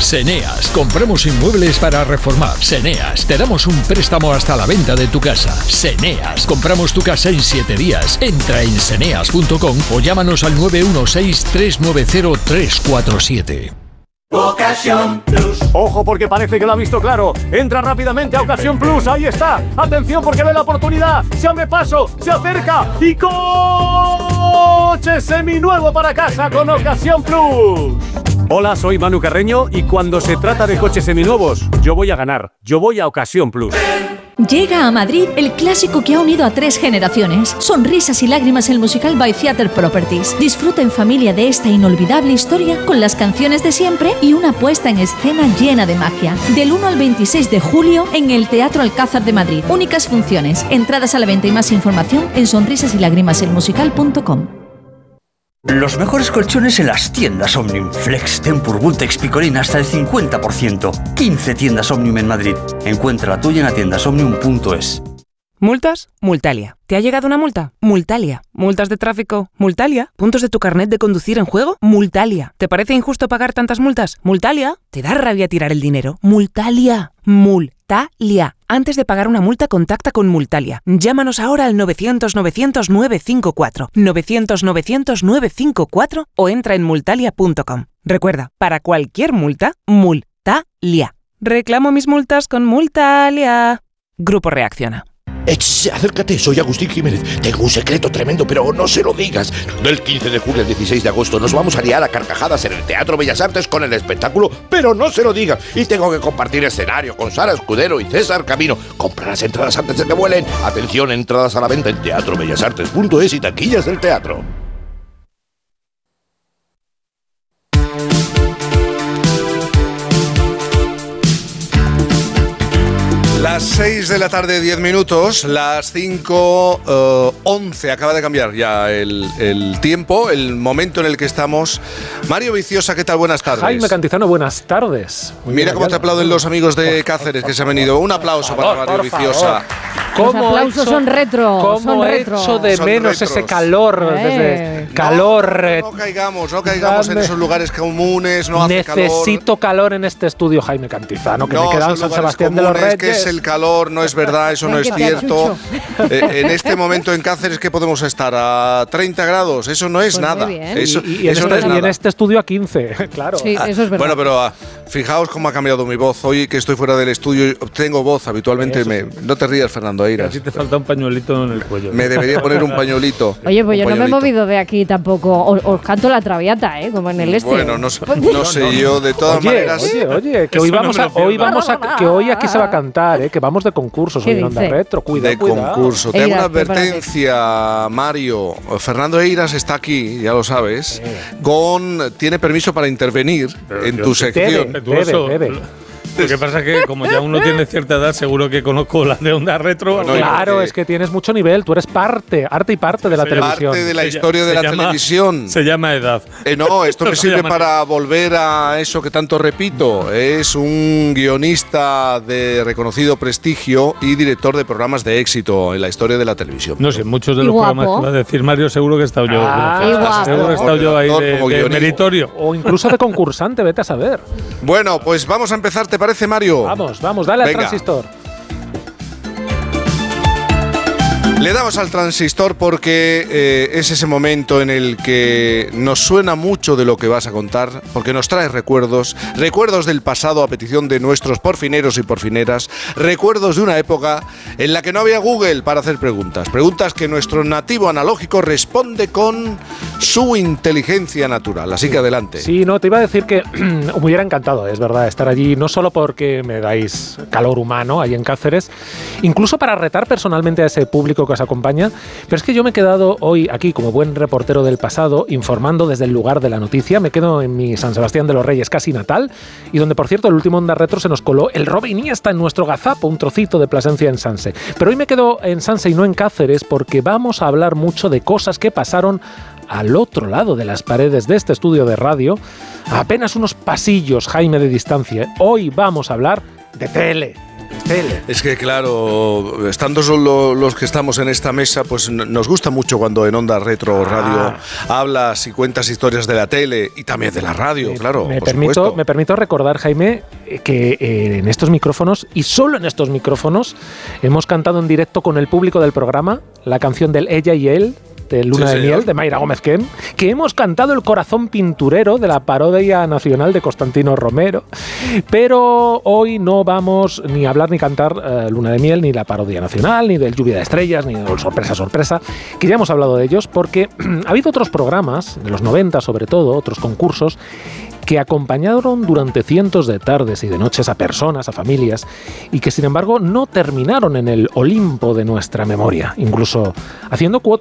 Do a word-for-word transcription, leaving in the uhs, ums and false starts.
Seneas, compramos inmuebles para reformar. Seneas, te damos un préstamo hasta la venta de tu casa. Seneas, compramos tu casa en siete días. Entra en seneas punto com o llámanos al nueve uno seis, tres nueve cero, tres cuatro siete. Ocasión Plus. Ojo, porque parece que lo ha visto claro. Entra rápidamente a Ocasión Plus. Ahí está. Atención, porque ve la oportunidad. Se abre paso, se acerca y coche seminuevo para casa con Ocasión Plus. Hola, soy Manu Carreño y cuando se trata de coches seminuevos, yo voy a ganar. Yo voy a Ocasión Plus. Llega a Madrid el clásico que ha unido a tres generaciones. Sonrisas y lágrimas, el musical by Theatre Properties. Disfruta en familia de esta inolvidable historia con las canciones de siempre y una puesta en escena llena de magia. Del uno al veintiséis de julio en el Teatro Alcázar de Madrid. Únicas funciones. Entradas a la venta y más información en sonrisas y lágrimas el musical punto com. Los mejores colchones en las tiendas Omnium. Flex, Tempur, Vultex, Picolín hasta el cincuenta por ciento. quince tiendas Omnium en Madrid. Encuentra la tuya en atiendas omnium punto es. ¿Multas? Multalia. ¿Te ha llegado una multa? Multalia. ¿Multas de tráfico? Multalia. ¿Puntos de tu carnet de conducir en juego? Multalia. ¿Te parece injusto pagar tantas multas? Multalia. ¿Te da rabia tirar el dinero? Multalia. Multalia. Antes de pagar una multa, contacta con Multalia. Llámanos ahora al novecientos, novecientos, nueve cinco cuatro. novecientos, novecientos, nueve cinco cuatro o entra en multalia punto com. Recuerda, para cualquier multa, Multalia. Reclamo mis multas con Multalia. Grupo Reacciona. Ech, acércate, soy Agustín Jiménez. Tengo un secreto tremendo, pero no se lo digas. Del quince de julio al dieciséis de agosto nos vamos a liar a carcajadas en el Teatro Bellas Artes con el espectáculo, pero no se lo digas. Y tengo que compartir escenario con Sara Escudero y César Camino. Compra las entradas antes de que vuelen. Atención, entradas a la venta en teatro bellas artes punto es y taquillas del teatro. Las seis de la tarde, diez minutos, las cinco, once, acaba de cambiar ya el, el tiempo, el momento en el que estamos. Mario Viciosa, ¿qué tal? Buenas tardes. Jaime Cantizano, buenas tardes. Muy Mira cómo te aplauden los amigos de Cáceres que se han venido. Un aplauso para Mario Viciosa. Los aplausos son retro. ¿Cómo son he retro. hecho de Son menos retros. ese calor? Eh. Desde calor. No, no caigamos, no caigamos en esos lugares comunes, no hace calor. Necesito calor en este estudio, Jaime Cantizano, que no, me he quedado en son San lugares Sebastián de los comunes, Reyes. que es el calor, no es verdad, eso no es cierto. Eh, en este momento en Cáceres, ¿qué podemos estar? ¿A treinta grados? Eso no es Pues nada. muy bien. Eso, y, y, en eso este, no es y nada. en este estudio a quince, claro. Sí, eso es verdad. Bueno, pero ah, fijaos cómo ha cambiado mi voz. Hoy que estoy fuera del estudio, tengo voz habitualmente. Me, no te rías, Fernando Eiras. Aquí te falta un pañuelito en el cuello. Me debería poner un pañuelito. Oye, pues un yo no me he pañuelito. movido de aquí tampoco. Os, os canto la traviata, ¿eh? Como en el este. Bueno, no, sé- no sé yo, de todas Oye, maneras. oye, oye, que hoy Eso no vamos me a, lo pierdo. hoy vamos a, que hoy aquí se va a cantar, ¿eh? Que vamos de concursos ¿Qué hoy en Onda dice? Retro. Cuida, de cuidado. concurso. Te hago Eiras, una advertencia, Mario. Fernando Eiras está aquí, ya lo sabes. Con tiene permiso para intervenir Pero en yo tu te- sección. Respetuoso. Bebe, bebe. Lo que pasa es que como ya uno tiene cierta edad, seguro que conozco las de Onda Retro. Bueno, Claro, porque- es que tienes mucho nivel. Tú eres parte, arte y parte de la Se televisión. Parte de la Se historia ll- de se la llama- televisión. Se llama edad. Eh, no, esto me No se sirve llama para volver a eso que tanto repito. Es un guionista de reconocido prestigio y director de programas de éxito en la historia de la televisión. No sé, muchos de Y los guapo. programas que va a decir Mario, seguro que he estado yo. Ah, y guapo. seguro que he estado yo ahí Como de, actor, de como meritorio. O incluso de concursante, vete a saber. Bueno, pues vamos a empezar, ¿te parece, Mario? Vamos, vamos, dale al Venga. transistor. Le damos al transistor porque eh, es ese momento en el que nos suena mucho de lo que vas a contar, porque nos trae recuerdos, recuerdos del pasado a petición de nuestros porfineros y porfineras, recuerdos de una época en la que no había Google para hacer preguntas, preguntas que nuestro nativo analógico responde con su inteligencia natural. Así que adelante. Sí, no, te iba a decir que me hubiera encantado, es verdad, estar allí, no solo porque me dais calor humano ahí en Cáceres, incluso para retar personalmente a ese público que os acompaña, pero es que yo me he quedado hoy aquí como buen reportero del pasado, informando desde el lugar de la noticia. Me quedo en mi San Sebastián de los Reyes casi natal, y donde, por cierto, el último Onda Retro se nos coló el Robe Iniesta en nuestro gazapo, un trocito de Plasencia en Sanse. Pero hoy me quedo en Sanse y no en Cáceres, porque vamos a hablar mucho de cosas que pasaron al otro lado de las paredes de este estudio de radio, a apenas unos pasillos, Jaime, de distancia. Hoy vamos a hablar de tele. tele. Es que, claro, estando solo los que estamos en esta mesa, pues nos gusta mucho cuando en Onda Retro Radio ah. hablas y cuentas historias de la tele y también de la radio, me, claro. Me por permito, supuesto. me permito recordar, Jaime, que eh, en estos micrófonos, y solo en estos micrófonos, hemos cantado en directo con el público del programa la canción del Ella y Él, de Luna sí, de señor. Miel, de Mayra Gómez Kem, que hemos cantado el corazón pinturero de la parodia nacional de Constantino Romero. Pero hoy no vamos ni a hablar ni cantar uh, Luna de Miel, ni la parodia nacional, ni del Lluvia de Estrellas, ni del Sorpresa, Sorpresa, que ya hemos hablado de ellos, porque ha habido otros programas, de los noventa sobre todo, otros concursos, que acompañaron durante cientos de tardes y de noches a personas, a familias, y que sin embargo no terminaron en el Olimpo de nuestra memoria, incluso haciendo cuotas